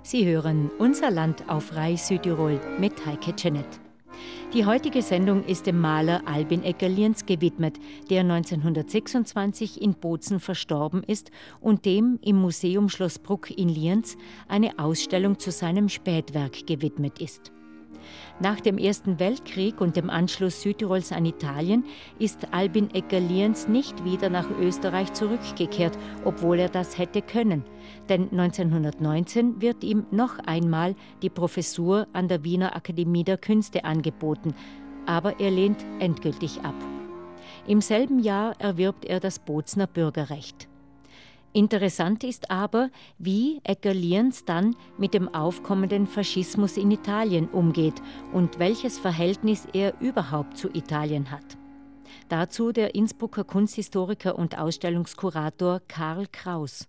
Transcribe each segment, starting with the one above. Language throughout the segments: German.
Sie hören Unser Land auf Rai Südtirol mit Heike Jeanett. Die heutige Sendung ist dem Maler Albin Egger-Lienz gewidmet, der 1926 in Bozen verstorben ist und dem im Museum Schloss Bruck in Lienz eine Ausstellung zu seinem Spätwerk gewidmet ist. Nach dem Ersten Weltkrieg und dem Anschluss Südtirols an Italien ist Albin Egger-Lienz nicht wieder nach Österreich zurückgekehrt, obwohl er das hätte können. Denn 1919 wird ihm noch einmal die Professur an der Wiener Akademie der Künste angeboten, aber er lehnt endgültig ab. Im selben Jahr erwirbt er das Bozener Bürgerrecht. Interessant ist aber, wie Egger-Lienz dann mit dem aufkommenden Faschismus in Italien umgeht und welches Verhältnis er überhaupt zu Italien hat. Dazu der Innsbrucker Kunsthistoriker und Ausstellungskurator Karl Kraus.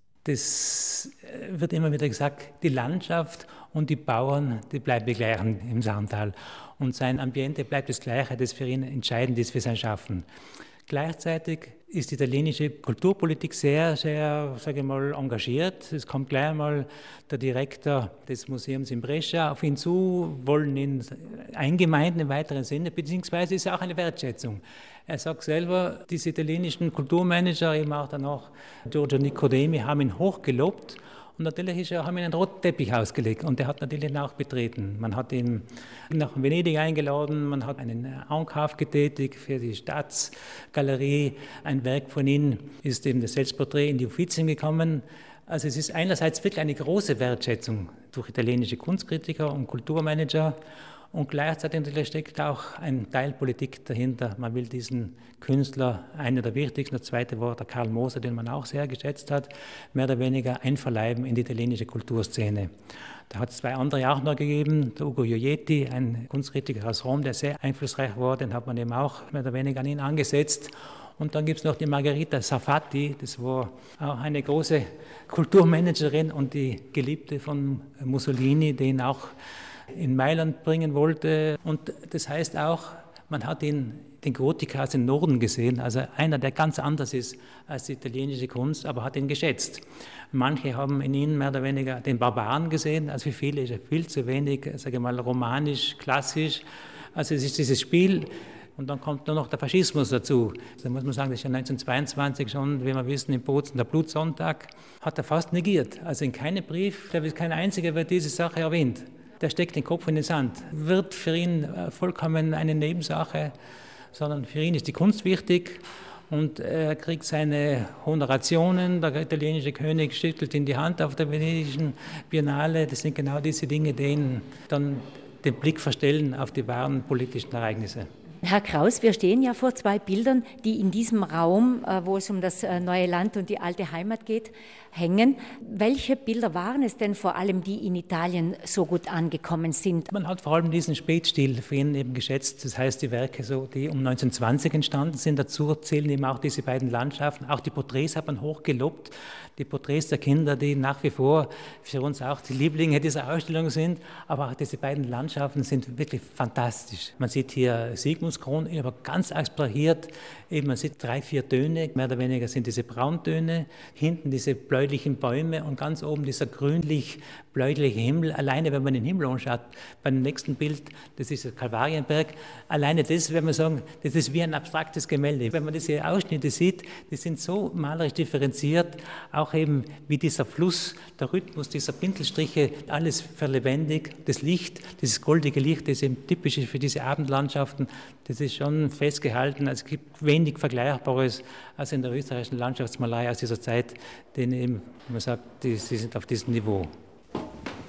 Das wird immer wieder gesagt, die Landschaft und die Bauern, die bleiben die gleichen im Saantal. Und sein Ambiente bleibt das Gleiche, das für ihn entscheidend ist für sein Schaffen. Gleichzeitig ist die italienische Kulturpolitik sehr, sage ich mal, engagiert. Es kommt gleich einmal der Direktor des Museums in Brescia auf ihn zu, wollen ihn eingemeinden im weiteren Sinne, beziehungsweise ist auch eine Wertschätzung. Er sagt selber, diese italienischen Kulturmanager, eben auch danach Giorgio Nicodemi, haben ihn hochgelobt. Und natürlich haben ihn einen roten Teppich ausgelegt und er hat natürlich auch betreten. Man hat ihn nach Venedig eingeladen, man hat einen Ankauf getätigt für die Staatsgalerie. Ein Werk von ihm ist eben das Selbstporträt in die Uffizien gekommen. Also es ist einerseits wirklich eine große Wertschätzung durch italienische Kunstkritiker und Kulturmanager. Und gleichzeitig steckt auch ein Teil Politik dahinter. Man will diesen Künstler, einer der wichtigsten, das zweite war der Karl Moser, den man auch sehr geschätzt hat, mehr oder weniger einverleiben in die italienische Kulturszene. Da hat es zwei andere auch noch gegeben, der Ugo Joietti, ein Kunstkritiker aus Rom, der sehr einflussreich war, den hat man eben auch mehr oder weniger an ihn angesetzt. Und dann gibt es noch die Margherita Sarfatti, das war auch eine große Kulturmanagerin und die Geliebte von Mussolini, den auch in Mailand bringen wollte. Und das heißt auch, man hat den Gotiker aus dem Norden gesehen, also einer, der ganz anders ist als die italienische Kunst, aber hat ihn geschätzt. Manche haben in ihm mehr oder weniger den Barbaren gesehen, also für viele ist er viel zu wenig, sage ich mal, romanisch, klassisch. Also es ist dieses Spiel. Und dann kommt nur noch der Faschismus dazu. Da muss man sagen, das ist ja 1922 schon, wie wir wissen, in Bozen, der Blutsonntag, hat er fast negiert. Also in keinem Brief, kein einziger wird diese Sache erwähnt. Der steckt den Kopf in den Sand. Wird für ihn vollkommen eine Nebensache, sondern für ihn ist die Kunst wichtig und er kriegt seine Honorationen. Der italienische König schüttelt ihm die Hand auf der venedischen Biennale. Das sind genau diese Dinge, die ihn dann den Blick verstellen auf die wahren politischen Ereignisse. Herr Kraus, wir stehen ja vor zwei Bildern, die in diesem Raum, wo es um das neue Land und die alte Heimat geht, hängen. Welche Bilder waren es denn vor allem, die in Italien so gut angekommen sind? Man hat vor allem diesen Spätstil für ihn eben geschätzt. Das heißt, die Werke, die um 1920 entstanden sind, dazu zählen eben auch diese beiden Landschaften. Auch die Porträts hat man hochgelobt. Die Porträts der Kinder, die nach wie vor für uns auch die Lieblinge dieser Ausstellung sind. Aber auch diese beiden Landschaften sind wirklich fantastisch. Man sieht hier Sigmundskron, aber ganz abstrahiert. Eben, man sieht 3, 4 Töne, mehr oder weniger sind diese Brauntöne. Hinten diese bläulichen Bäume und ganz oben dieser grünlich-bläuliche Himmel. Alleine, wenn man den Himmel anschaut, beim nächsten Bild, das ist der Kalvarienberg, alleine das, wenn man sagen, das ist wie ein abstraktes Gemälde. Wenn man diese Ausschnitte sieht, die sind so malerisch differenziert, auch eben wie dieser Fluss, der Rhythmus dieser Pinselstriche, alles verlebendig. Das Licht, dieses goldige Licht, das eben typisch ist für diese Abendlandschaften, das ist schon festgehalten. Also es gibt wenig Vergleichbares als in der österreichischen Landschaftsmalerei aus dieser Zeit, denn eben, man sagt, sie sind auf diesem Niveau.